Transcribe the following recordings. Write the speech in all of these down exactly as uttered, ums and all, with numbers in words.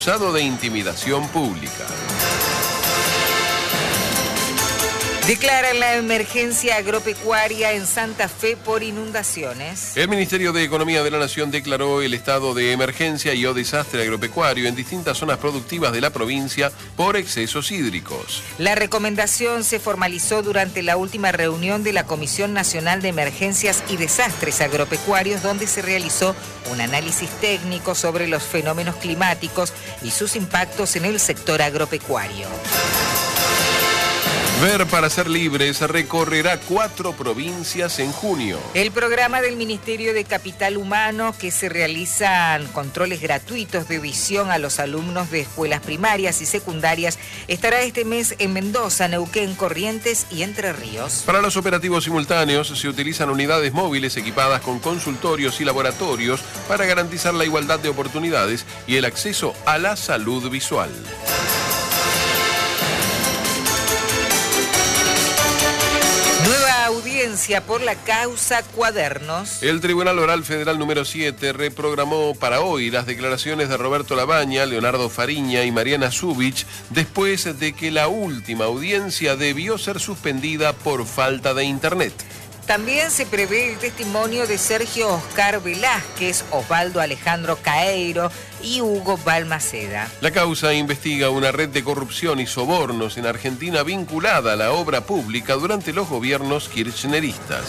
acusado de intimidación pública. Declaran la emergencia agropecuaria en Santa Fe por inundaciones. El Ministerio de Economía de la Nación declaró el estado de emergencia y o desastre agropecuario en distintas zonas productivas de la provincia por excesos hídricos. La recomendación se formalizó durante la última reunión de la Comisión Nacional de Emergencias y Desastres Agropecuarios, donde se realizó un análisis técnico sobre los fenómenos climáticos y sus impactos en el sector agropecuario. Ver para ser libres recorrerá cuatro provincias en junio. El programa del Ministerio de Capital Humano, que se realizan controles gratuitos de visión a los alumnos de escuelas primarias y secundarias, estará este mes en Mendoza, Neuquén, Corrientes y Entre Ríos. Para los operativos simultáneos se utilizan unidades móviles equipadas con consultorios y laboratorios para garantizar la igualdad de oportunidades y el acceso a la salud visual. Nueva audiencia por la causa Cuadernos. El Tribunal Oral Federal número siete reprogramó para hoy las declaraciones de Roberto Labaña, Leonardo Fariña y Mariana Zubich, después de que la última audiencia debió ser suspendida por falta de internet. También se prevé el testimonio de Sergio Oscar Velázquez, Osvaldo Alejandro Caeiro y Hugo Balmaceda. La causa investiga una red de corrupción y sobornos en Argentina vinculada a la obra pública durante los gobiernos kirchneristas.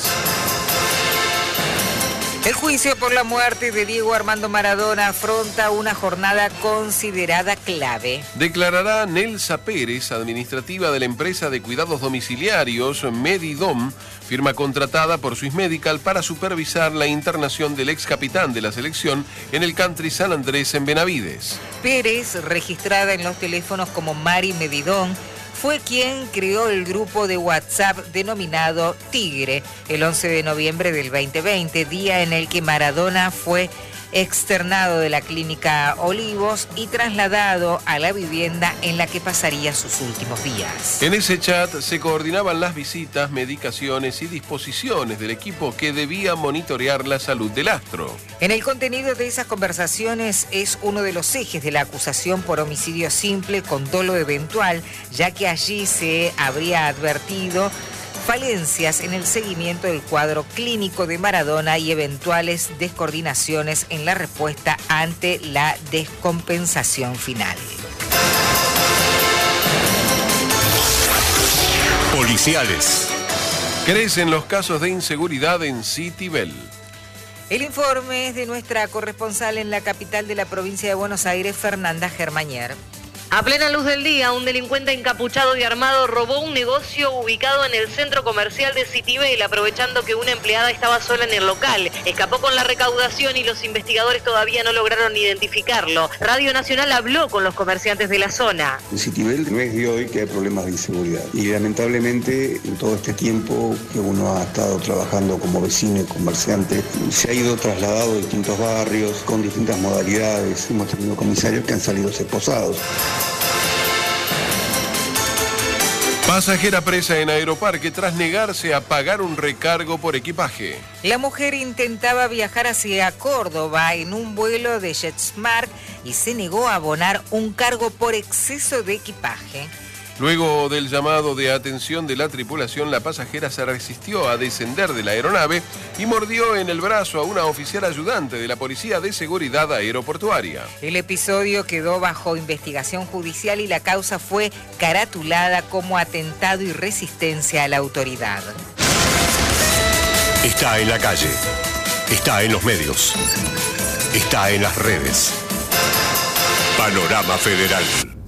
El juicio por la muerte de Diego Armando Maradona afronta una jornada considerada clave. Declarará Nelsa Pérez, administrativa de la empresa de cuidados domiciliarios Medidom, firma contratada por Swiss Medical para supervisar la internación del ex capitán de la selección en el Country San Andrés en Benavides. Pérez, registrada en los teléfonos como Mari Medidom, fue quien creó el grupo de WhatsApp denominado Tigre el once de noviembre del veinte veinte, día en el que Maradona fue externado de la clínica Olivos y trasladado a la vivienda en la que pasaría sus últimos días. En ese chat se coordinaban las visitas, medicaciones y disposiciones del equipo que debía monitorear la salud del astro. En el contenido de esas conversaciones es uno de los ejes de la acusación por homicidio simple con dolo eventual, ya que allí se habría advertido falencias en el seguimiento del cuadro clínico de Maradona y eventuales descoordinaciones en la respuesta ante la descompensación final. Policiales. Crecen los casos de inseguridad en Citibel. El informe es de nuestra corresponsal en la capital de la provincia de Buenos Aires, Fernanda Germañer. A plena luz del día, un delincuente encapuchado y armado robó un negocio ubicado en el centro comercial de Citibel, aprovechando que una empleada estaba sola en el local. Escapó con la recaudación y los investigadores todavía no lograron identificarlo. Radio Nacional habló con los comerciantes de la zona. En Citibel no es de hoy que hay problemas de inseguridad. Y lamentablemente, en todo este tiempo que uno ha estado trabajando como vecino y comerciante, se ha ido trasladado a distintos barrios con distintas modalidades. Hemos tenido comisarios que han salido esposados. Pasajera presa en Aeroparque tras negarse a pagar un recargo por equipaje. La mujer intentaba viajar hacia Córdoba en un vuelo de JetSmart y se negó a abonar un cargo por exceso de equipaje. Luego del llamado de atención de la tripulación, la pasajera se resistió a descender de la aeronave y mordió en el brazo a una oficial ayudante de la Policía de Seguridad Aeroportuaria. El episodio quedó bajo investigación judicial y la causa fue caratulada como atentado y resistencia a la autoridad. Está en la calle, está en los medios, está en las redes. Panorama Federal.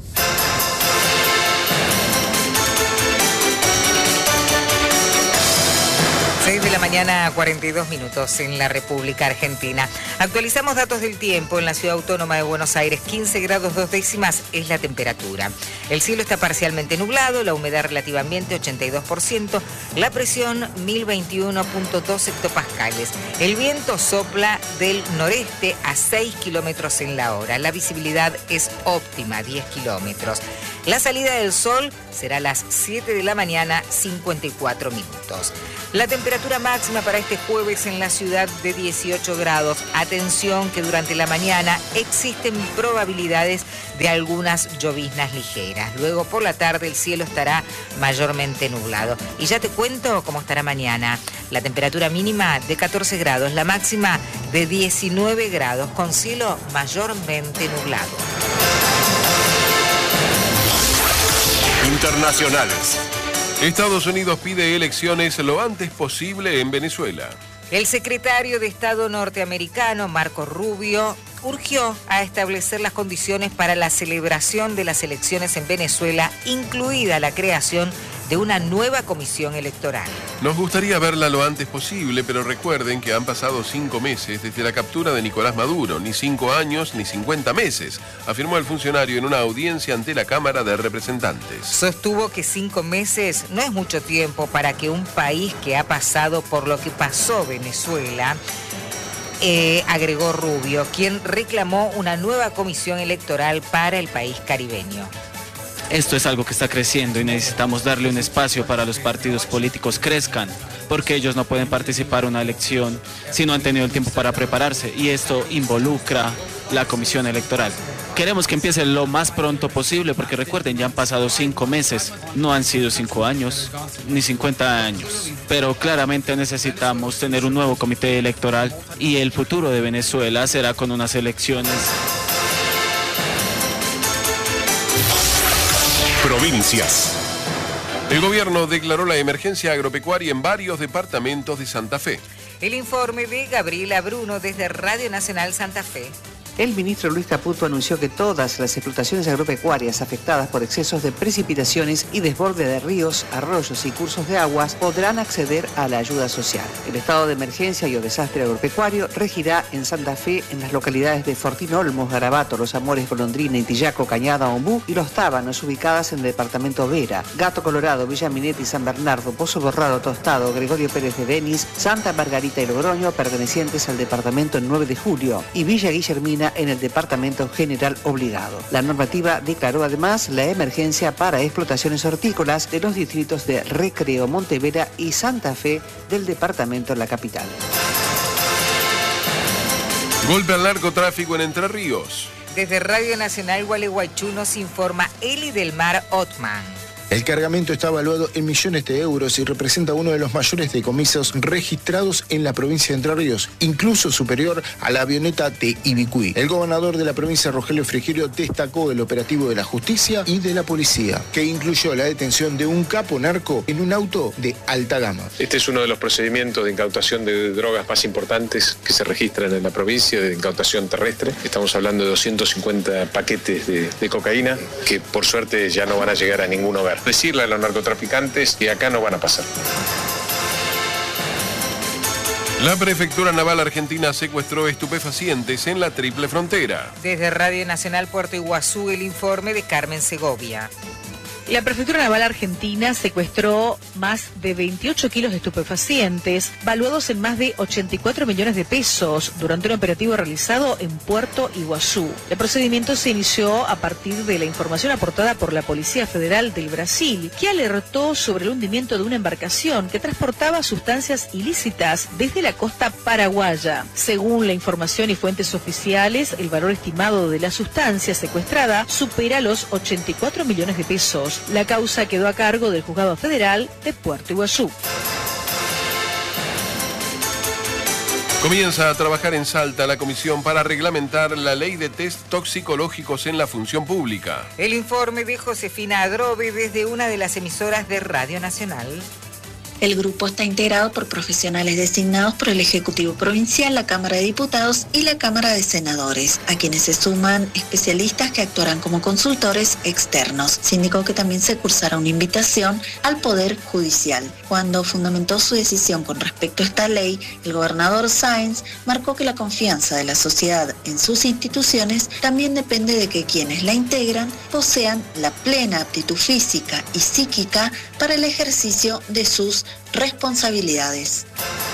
seis de la mañana, cuarenta y dos minutos en la República Argentina. Actualizamos datos del tiempo en la Ciudad Autónoma de Buenos Aires. quince grados dos décimas es la temperatura. El cielo está parcialmente nublado, la humedad relativa ambiente ochenta y dos por ciento, la presión mil veintiuno punto dos hectopascales. El viento sopla del noreste a seis kilómetros en la hora. La visibilidad es óptima, diez kilómetros. La salida del sol será a las siete de la mañana, cincuenta y cuatro minutos. La temperatura máxima para este jueves en la ciudad de dieciocho grados. Atención que durante la mañana existen probabilidades de algunas lloviznas ligeras. Luego por la tarde el cielo estará mayormente nublado. Y ya te cuento cómo estará mañana. La temperatura mínima de catorce grados, la máxima de diecinueve grados, con cielo mayormente nublado. Internacionales. Estados Unidos pide elecciones lo antes posible en Venezuela. El secretario de Estado norteamericano, Marco Rubio, urgió a establecer las condiciones para la celebración de las elecciones en Venezuela, incluida la creación de una nueva comisión electoral. Nos gustaría verla lo antes posible, pero recuerden que han pasado cinco meses desde la captura de Nicolás Maduro, ni cinco años ni cincuenta meses, afirmó el funcionario en una audiencia ante la Cámara de Representantes. Sostuvo que cinco meses no es mucho tiempo para que un país que ha pasado por lo que pasó Venezuela, eh, agregó Rubio, quien reclamó una nueva comisión electoral para el país caribeño. Esto es algo que está creciendo y necesitamos darle un espacio para los partidos políticos crezcan, porque ellos no pueden participar en una elección si no han tenido el tiempo para prepararse, y esto involucra la comisión electoral. Queremos que empiece lo más pronto posible, porque recuerden, ya han pasado cinco meses, no han sido cinco años, ni cincuenta años, pero claramente necesitamos tener un nuevo comité electoral y el futuro de Venezuela será con unas elecciones. Provincias. El gobierno declaró la emergencia agropecuaria en varios departamentos de Santa Fe. El informe de Gabriela Bruno desde Radio Nacional Santa Fe. El ministro Luis Caputo anunció que todas las explotaciones agropecuarias afectadas por excesos de precipitaciones y desborde de ríos, arroyos y cursos de aguas podrán acceder a la ayuda social. El estado de emergencia y o desastre agropecuario regirá en Santa Fe en las localidades de Fortín Olmos, Garabato, Los Amores, Golondrina, Intillaco, Cañada, Ombú y Los Tábanos, ubicadas en el departamento Vera, Gato Colorado, Villa Minetti, San Bernardo, Pozo Borrado, Tostado, Gregorio Pérez de Denis, Santa Margarita y Logroño, pertenecientes al departamento nueve de julio, y Villa Guillermina en el departamento General Obligado. La normativa declaró además la emergencia para explotaciones hortícolas de los distritos de Recreo, Montevera y Santa Fe del departamento La Capital. Golpe al narcotráfico en Entre Ríos. Desde Radio Nacional Gualeguaychú nos informa Eli del Mar Otman. El cargamento está evaluado en millones de euros y representa uno de los mayores decomisos registrados en la provincia de Entre Ríos, incluso superior a la avioneta de Ibicuí. El gobernador de la provincia, Rogelio Frigerio, destacó el operativo de la justicia y de la policía, que incluyó la detención de un capo narco en un auto de alta gama. Este es uno de los procedimientos de incautación de drogas más importantes que se registran en la provincia, de incautación terrestre. Estamos hablando de doscientos cincuenta paquetes de, de cocaína que por suerte ya no van a llegar a ningún hogar. Decirle a los narcotraficantes que acá no van a pasar. La Prefectura Naval Argentina secuestró estupefacientes en la triple frontera. Desde Radio Nacional Puerto Iguazú, el informe de Carmen Segovia. La Prefectura Naval Argentina secuestró más de veintiocho kilos de estupefacientes, valuados en más de ochenta y cuatro millones de pesos, durante un operativo realizado en Puerto Iguazú. El procedimiento se inició a partir de la información aportada por la Policía Federal del Brasil, que alertó sobre el hundimiento de una embarcación que transportaba sustancias ilícitas desde la costa paraguaya. Según la información y fuentes oficiales, el valor estimado de la sustancia secuestrada supera los ochenta y cuatro millones de pesos. La causa quedó a cargo del Juzgado Federal de Puerto Iguazú. Comienza a trabajar en Salta la comisión para reglamentar la ley de test toxicológicos en la función pública. El informe de Josefina Adrobe desde una de las emisoras de Radio Nacional. El grupo está integrado por profesionales designados por el Ejecutivo Provincial, la Cámara de Diputados y la Cámara de Senadores, a quienes se suman especialistas que actuarán como consultores externos. Se indicó que también se cursará una invitación al Poder Judicial. Cuando fundamentó su decisión con respecto a esta ley, el gobernador Sáenz marcó que la confianza de la sociedad en sus instituciones también depende de que quienes la integran posean la plena aptitud física y psíquica para el ejercicio de sus responsabilidades.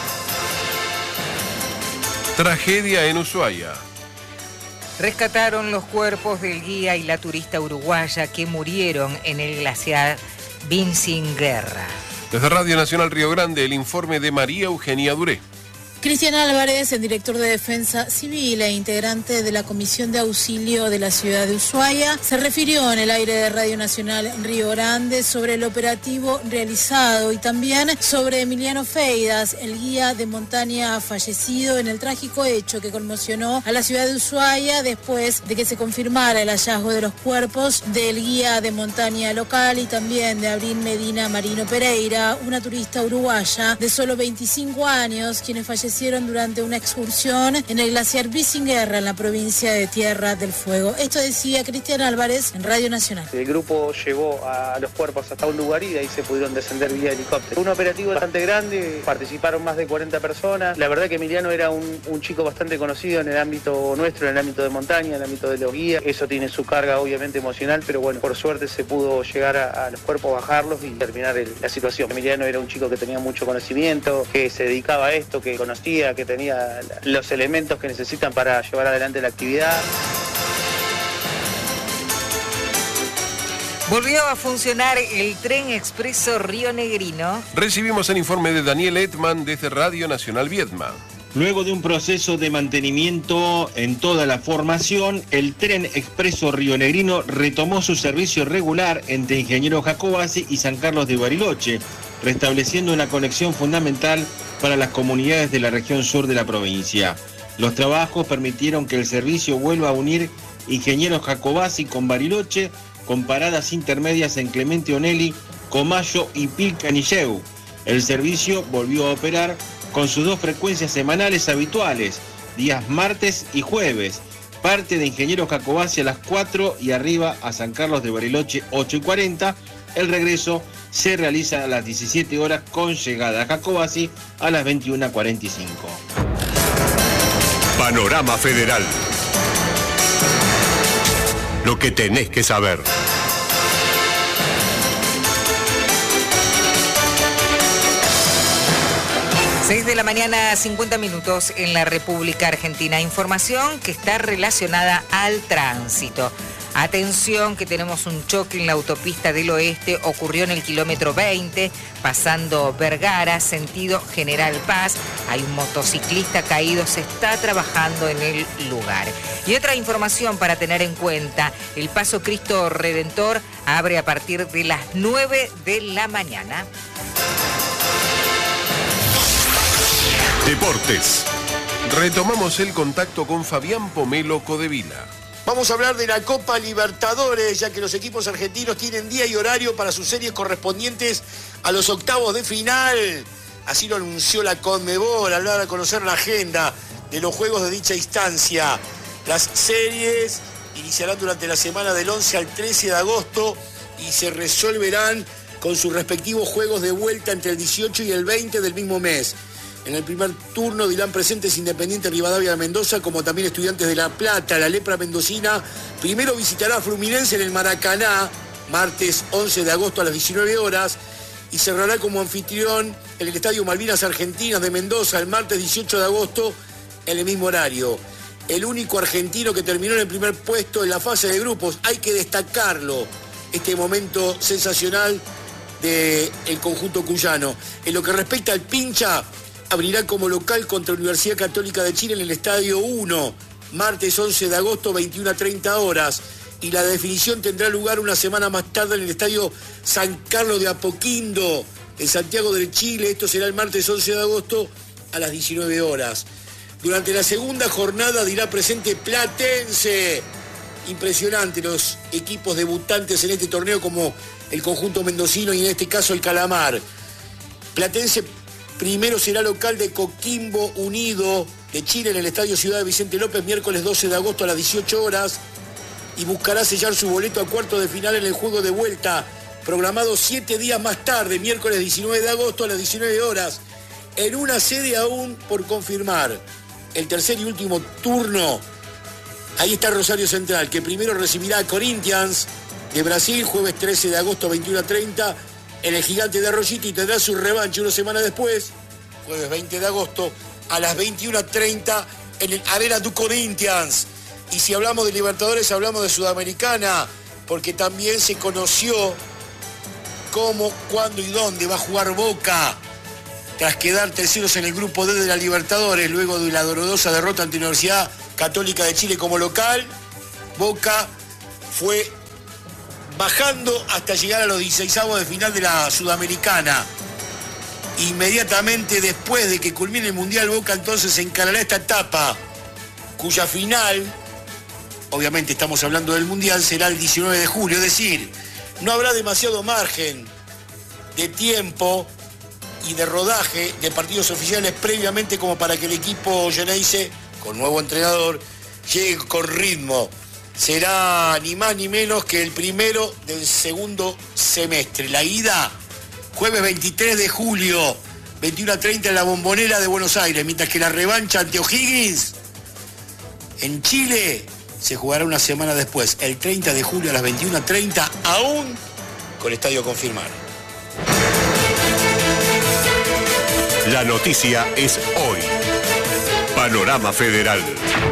Tragedia en Ushuaia. Rescataron los cuerpos del guía y la turista uruguaya que murieron en el glaciar Vincent Guerra. Desde Radio Nacional Río Grande, el informe de María Eugenia Duré. Cristian Álvarez, el director de Defensa Civil e integrante de la Comisión de Auxilio de la ciudad de Ushuaia, se refirió en el aire de Radio Nacional Río Grande sobre el operativo realizado y también sobre Emiliano Feidas, el guía de montaña fallecido en el trágico hecho que conmocionó a la ciudad de Ushuaia después de que se confirmara el hallazgo de los cuerpos del guía de montaña local y también de Abril Medina Marino Pereira, una turista uruguaya de solo veinticinco años, quienes fallecieron durante una excursión en el glaciar Bisinguerra en la provincia de Tierra del Fuego. Esto decía Cristian Álvarez en Radio Nacional. El grupo llevó a los cuerpos hasta un lugar y de ahí se pudieron descender vía helicóptero. Un operativo bastante grande, participaron más de cuarenta personas. La verdad que Emiliano era un, un chico bastante conocido en el ámbito nuestro, en el ámbito de montaña, en el ámbito de los guías. Eso tiene su carga obviamente emocional, pero bueno, por suerte se pudo llegar a, a los cuerpos, bajarlos y terminar el, la situación. Emiliano era un chico que tenía mucho conocimiento, que se dedicaba a esto, que conocía, que tenía los elementos que necesitan para llevar adelante la actividad. Volvió a funcionar el tren expreso Río Negrino. Recibimos el informe de Daniel Edman desde Radio Nacional Viedma. Luego de un proceso de mantenimiento en toda la formación, el tren expreso Río Negrino retomó su servicio regular entre Ingeniero Jacobasi y San Carlos de Bariloche, restableciendo una conexión fundamental para las comunidades de la región sur de la provincia. Los trabajos permitieron que el servicio vuelva a unir Ingeniero Jacobasi con Bariloche, con paradas intermedias en Clemente Onelli, Comayo y Pilcanilleu. El servicio volvió a operar con sus dos frecuencias semanales habituales, días martes y jueves. Parte de Ingeniero Jacobasi a las cuatro y arriba a San Carlos de Bariloche ocho y cuarenta. El regreso se realiza a las diecisiete horas con llegada a Jacobasi a las veintiuna cuarenta y cinco. Panorama Federal. Lo que tenés que saber. seis de la mañana, cincuenta minutos en la República Argentina. Información que está relacionada al tránsito. Atención que tenemos un choque en la autopista del oeste, ocurrió en el kilómetro veinte, pasando Vergara, sentido General Paz. Hay un motociclista caído, se está trabajando en el lugar. Y otra información para tener en cuenta, el Paso Cristo Redentor abre a partir de las nueve de la mañana. Deportes. Retomamos el contacto con Fabián Pomelo Codevila. Vamos a hablar de la Copa Libertadores, ya que los equipos argentinos tienen día y horario para sus series correspondientes a los octavos de final. Así lo anunció la Conmebol al dar a conocer la agenda de los juegos de dicha instancia. Las series iniciarán durante la semana del once al trece de agosto y se resolverán con sus respectivos juegos de vuelta entre el dieciocho y el veinte del mismo mes. En el primer turno dirán presentes Independiente Rivadavia de Mendoza, como también Estudiantes de La Plata. La lepra mendocina primero visitará a Fluminense en el Maracaná, martes once de agosto a las diecinueve horas, y cerrará como anfitrión en el Estadio Malvinas Argentinas de Mendoza el martes dieciocho de agosto en el mismo horario. El único argentino que terminó en el primer puesto en la fase de grupos, hay que destacarlo, este momento sensacional del conjunto cuyano. En lo que respecta al Pincha, abrirá como local contra Universidad Católica de Chile en el Estadio uno, martes once de agosto, veintiuna treinta horas. Y la definición tendrá lugar una semana más tarde en el Estadio San Carlos de Apoquindo, en Santiago del Chile. Esto será el martes once de agosto a las diecinueve horas. Durante la segunda jornada dirá presente Platense. Impresionante los equipos debutantes en este torneo, como el conjunto mendocino y en este caso el Calamar. Platense primero será local de Coquimbo Unido de Chile en el Estadio Ciudad de Vicente López, miércoles doce de agosto a las dieciocho horas, y buscará sellar su boleto a cuarto de final en el juego de vuelta, programado siete días más tarde, miércoles diecinueve de agosto a las diecinueve horas, en una sede aún por confirmar. El tercer y último turno, ahí está Rosario Central, que primero recibirá a Corinthians de Brasil, jueves trece de agosto, veintiuna treinta, en el Gigante de Arroyito, y tendrá su revancha una semana después, jueves veinte de agosto, a las veintiuna treinta, en el Arena du Corinthians. Y si hablamos de Libertadores, hablamos de Sudamericana, porque también se conoció cómo, cuándo y dónde va a jugar Boca tras quedar terceros en el grupo D de la Libertadores luego de la dolorosa derrota ante la Universidad Católica de Chile como local. Boca fue bajando hasta llegar a los dieciseisavos de final de la Sudamericana. Inmediatamente después de que culmine el Mundial, Boca entonces encarará esta etapa, cuya final, obviamente estamos hablando del Mundial, será el diecinueve de julio, es decir, no habrá demasiado margen de tiempo y de rodaje de partidos oficiales previamente como para que el equipo Geneise, con nuevo entrenador, llegue con ritmo. Será ni más ni menos que el primero del segundo semestre. La ida, jueves veintitrés de julio, veintiuno a treinta en la Bombonera de Buenos Aires, mientras que la revancha ante O'Higgins en Chile se jugará una semana después, el treinta de julio a las veintiuno a treinta, aún con estadio confirmado. La noticia es hoy. Panorama Federal.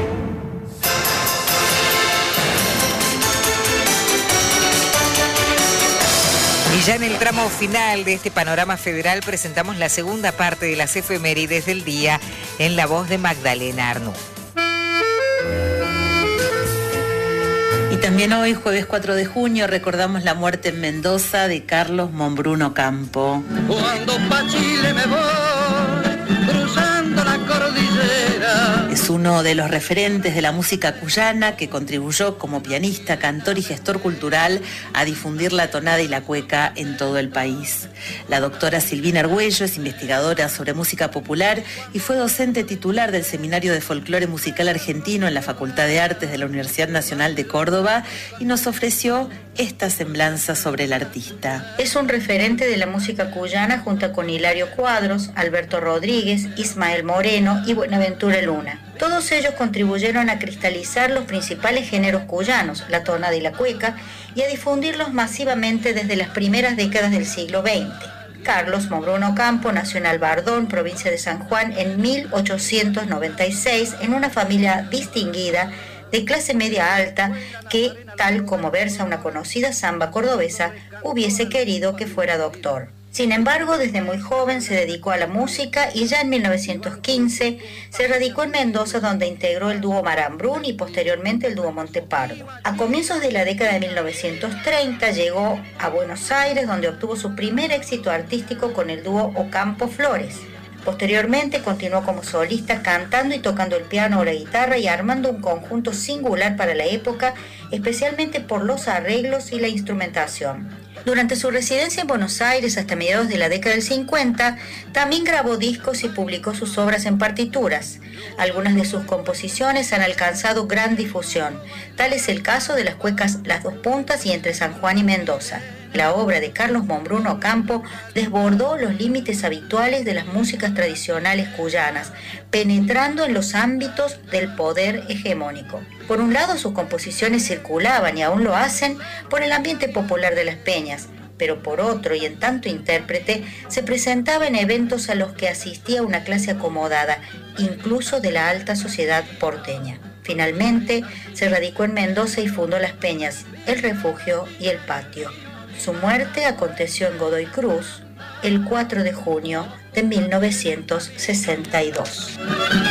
Y ya en el tramo final de este Panorama Federal presentamos la segunda parte de las efemérides del día en la voz de Magdalena Arnú. Y también hoy, jueves cuatro de junio, recordamos la muerte en Mendoza de Carlos Monbruno Campo. Cuando pa' Chile me voy, cruzando la cordillera. Es uno de los referentes de la música cuyana que contribuyó como pianista, cantor y gestor cultural a difundir la tonada y la cueca en todo el país. La doctora Silvina Argüello es investigadora sobre música popular y fue docente titular del Seminario de Folclore Musical Argentino en la Facultad de Artes de la Universidad Nacional de Córdoba y nos ofreció esta semblanza sobre el artista. Es un referente de la música cuyana junto con Hilario Cuadros, Alberto Rodríguez, Ismael Moreno y Buenaventura Luna. Todos ellos contribuyeron a cristalizar los principales géneros cuyanos, la tonada y la cueca, y a difundirlos masivamente desde las primeras décadas del siglo veinte. Carlos Monbruno Campo nació en Albardón, provincia de San Juan, en mil ochocientos noventa y seis, en una familia distinguida de clase media alta que, tal como versa una conocida samba cordobesa, hubiese querido que fuera doctor. Sin embargo, desde muy joven se dedicó a la música y ya en mil novecientos quince se radicó en Mendoza, donde integró el dúo Marambrún y posteriormente el dúo Montepardo. A comienzos de la década de mil novecientos treinta llegó a Buenos Aires, donde obtuvo su primer éxito artístico con el dúo Ocampo Flores. Posteriormente continuó como solista cantando y tocando el piano o la guitarra y armando un conjunto singular para la época, especialmente por los arreglos y la instrumentación. Durante su residencia en Buenos Aires hasta mediados de la década del cincuenta, también grabó discos y publicó sus obras en partituras. Algunas de sus composiciones han alcanzado gran difusión. Tal es el caso de las cuecas Las Dos Puntas y Entre San Juan y Mendoza. La obra de Carlos Monbruno Campo desbordó los límites habituales de las músicas tradicionales cuyanas, penetrando en los ámbitos del poder hegemónico. Por un lado, sus composiciones circulaban, y aún lo hacen, por el ambiente popular de las peñas, pero por otro, y en tanto intérprete, se presentaba en eventos a los que asistía una clase acomodada, incluso de la alta sociedad porteña. Finalmente, se radicó en Mendoza y fundó las peñas El Refugio y El Patio. Su muerte aconteció en Godoy Cruz el cuatro de junio de mil novecientos sesenta y dos.